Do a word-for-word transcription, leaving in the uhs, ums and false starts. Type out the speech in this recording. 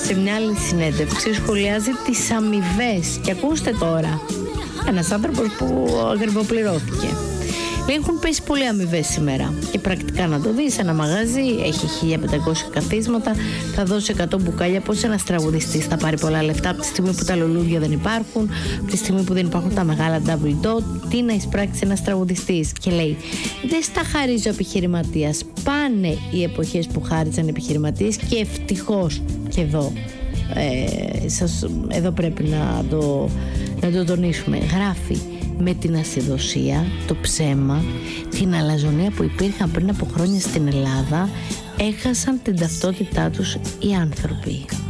σε μια άλλη συνέντευξη σχολιάζει τις αμοιβές. Και ακούστε τώρα, ένας άνθρωπος που ακριβοπληρώθηκε. Λέει, έχουν πέσει πολλοί αμοιβές σήμερα. Και πρακτικά να το δεις, ένα μαγαζί έχει χίλια πεντακόσια καθίσματα, θα δώσει εκατό μπουκάλια. Πώς ένας τραγουδιστής θα πάρει πολλά λεφτά από τη στιγμή που τα λουλούδια δεν υπάρχουν, από τη στιγμή που δεν υπάρχουν τα μεγάλα double dot, τι να εισπράξει ένας τραγουδιστής? Και λέει, δεν στα χαρίζει ο επιχειρηματίας. Πάνε οι εποχές που χάριζαν επιχειρηματίες και ευτυχώς. Και εδώ, ε, σας, εδώ πρέπει να το, να το τονίσουμε. Γράφει, με την ασυδοσία, το ψέμα, την αλαζονία που υπήρχαν πριν από χρόνια στην Ελλάδα, έχασαν την ταυτότητά τους οι άνθρωποι.